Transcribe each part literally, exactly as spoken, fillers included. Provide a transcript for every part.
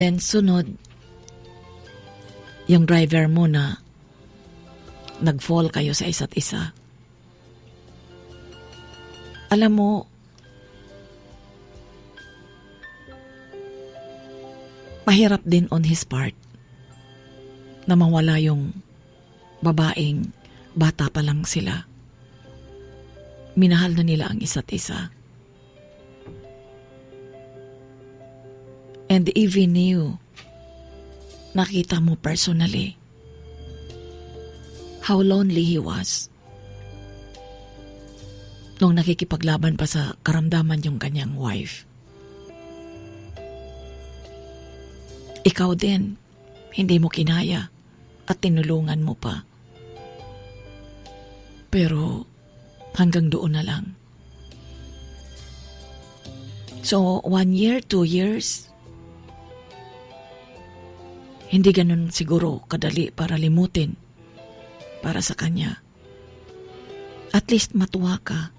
Then sunod, yung driver mo na nag-fall kayo sa isa't isa. Alam mo, mahirap din on his part na mawala yung babaeng bata pa lang sila. Minahal na nila ang isa't isa. And even you, nakita mo personally how lonely he was nung nakikipaglaban pa sa karamdaman yung kanyang wife. Ikaw din, hindi mo kinaya at tinulungan mo pa. Pero hanggang doon na lang. So, one year, two years, hindi ganun siguro kadali para limutin para sa kanya. At least matuwa ka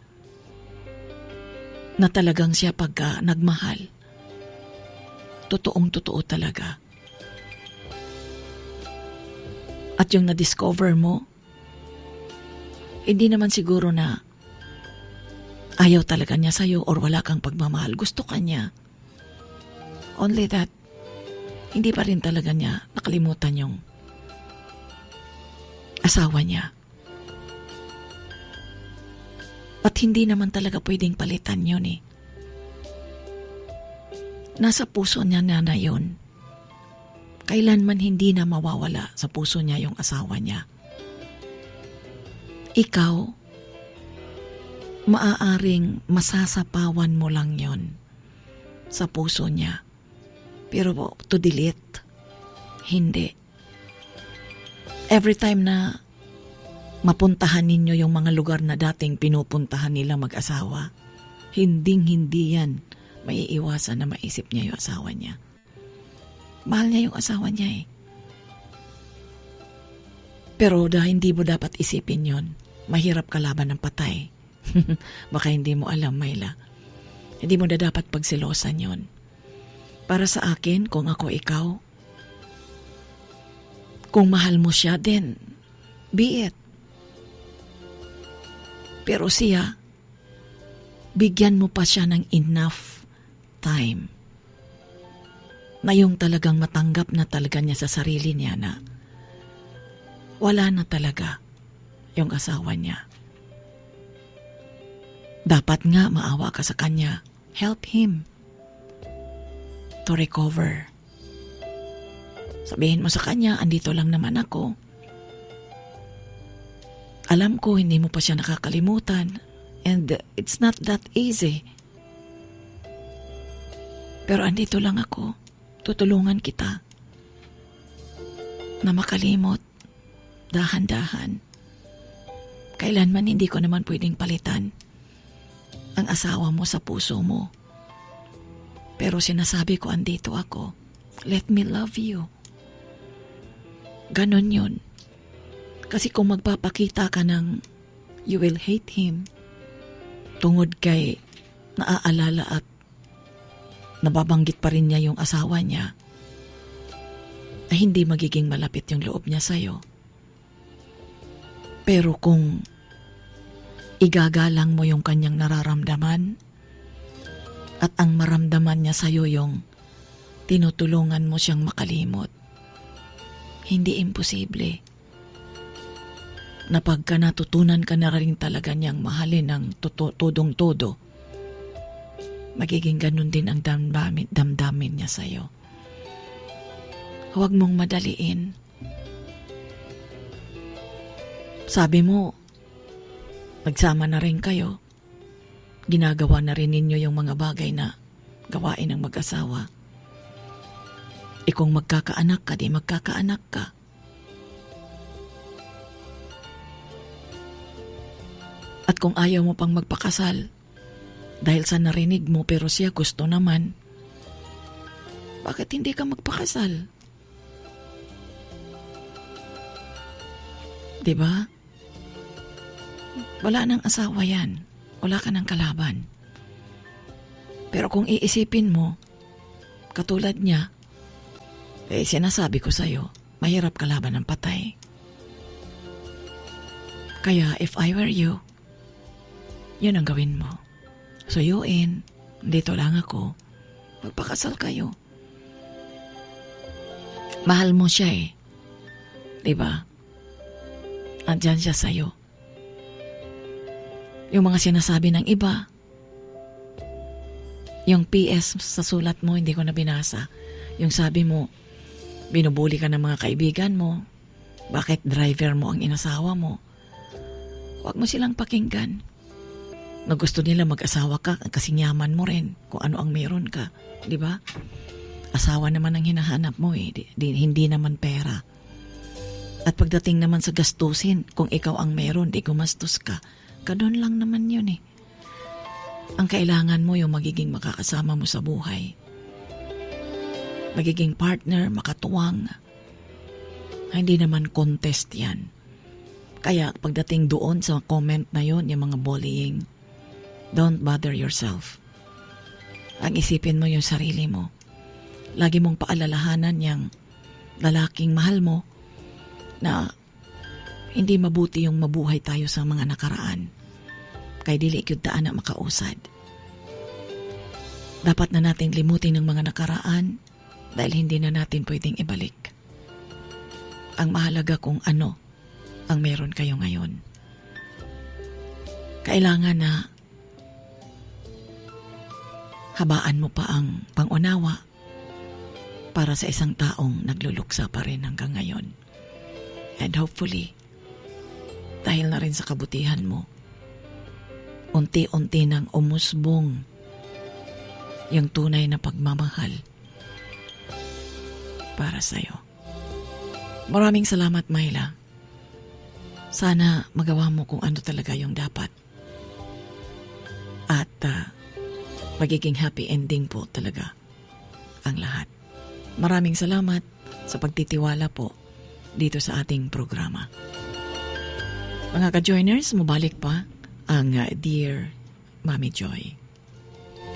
na talagang siya pagka nagmahal. Totoong totoo talaga. At yung na-discover mo, hindi naman siguro na ayaw talaga niya sa'yo or wala kang pagmamahal. Gusto ka niya. Only that, hindi pa rin talaga niya nakalimutan yung asawa niya. At hindi naman talaga pwedeng palitan yun eh. Nasa puso niya na na yun. Kailanman hindi na mawawala sa puso niya yung asawa niya. Ikaw, maaaring masasapawan mo lang yon sa puso niya. Pero to delete, hindi. Every time na mapuntahan ninyo yung mga lugar na dating pinupuntahan nila mag-asawa, hinding-hindi yan maiiwasan na maisip niya yung asawa niya. Mahal niya yung asawa niya eh. Pero dahil hindi mo dapat isipin yon, mahirap kalaban ng patay. Baka hindi mo alam, Myla. Hindi mo na dapat pagsilosan yon. Para sa akin, kung ako ikaw, kung mahal mo siya, then be it. Pero siya, bigyan mo pa siya ng enough time na yung talagang matanggap na talaga niya sa sarili niya na wala na talaga yung asawa niya. Dapat nga maawa ka sa kanya. Help him to recover. Sabihin mo sa kanya, andito lang naman ako. Alam ko, hindi mo pa siya nakakalimutan. And it's not that easy. Pero andito lang ako. Tutulungan kita na makalimot. Dahan-dahan. Kailanman hindi ko naman pwedeng palitan ang asawa mo sa puso mo. Pero sinasabi ko, andito ako. Let me love you. Ganon yun. Kasi kung magpapakita ka ng you will hate him tungod kay naaalala at nababanggit pa rin niya yung asawa niya, ay hindi magiging malapit yung loob niya sa'yo. Pero kung igagalang mo yung kanyang nararamdaman at ang maramdaman niya sa'yo yung tinutulungan mo siyang makalimot, hindi imposible na pagka natutunan ka na rin talaga niyang mahalin ng tudong-todo, magiging ganun din ang damdamin, damdamin niya sa'yo. Huwag mong madaliin. Sabi mo, nagsama na rin kayo. Ginagawa na rin ninyo yung mga bagay na gawain ng mag-asawa. E kung magkakaanak ka, di magkakaanak ka. At kung ayaw mo pang magpakasal, dahil sa narinig mo pero siya gusto naman, bakit hindi ka magpakasal? Diba? Wala nang asawa yan. Wala ka ng kalaban. Pero kung iisipin mo, katulad niya, Eh, sinasabi ko sa'yo, mahirap kalaban ng patay. Kaya if I were you, yun ang gawin mo. Suyuin, dito lang ako, magpakasal kayo. Mahal mo siya eh. Diba? Andyan siya sa'yo. Yung mga sinasabi ng iba, yung P S sa sulat mo, hindi ko na binasa. Yung sabi mo, binubuli ka ng mga kaibigan mo, bakit driver mo ang inasawa mo? Huwag mo silang pakinggan. Na gusto nila mag-asawa ka, kasi yaman mo rin kung ano ang meron ka. Di ba? Asawa naman ang hinahanap mo eh, di, di, hindi naman pera. At pagdating naman sa gastusin, kung ikaw ang meron, di gumastos ka. Ganun lang naman yun eh. Ang kailangan mo yung magiging makakasama mo sa buhay. Magiging partner, makatuwang. Hindi naman contest yan. Kaya pagdating doon sa comment na yon, yung mga bullying, don't bother yourself. Ang isipin mo yung sarili mo. Lagi mong paalalahanan yung lalaking mahal mo na hindi mabuti yung mabuhay tayo sa mga nakaraan. Kay dili kyud daan na makausad. Dapat na nating limutin ng mga nakaraan dahil hindi na natin pwedeng ibalik. Ang mahalaga kung ano ang meron kayo ngayon. Kailangan na habaan mo pa ang pangunawa para sa isang taong nagluluksa pa rin hanggang ngayon. And hopefully, dahil na rin sa kabutihan mo, unti-unti nang umusbong yung tunay na pagmamahal para sa'yo. Maraming salamat, Myla. Sana magawa mo kung ano talaga yung dapat. At uh, magiging happy ending po talaga ang lahat. Maraming salamat sa pagtitiwala po dito sa ating programa. Mga ka-joiners, mabalik pa ang uh, Dear Mami Joy.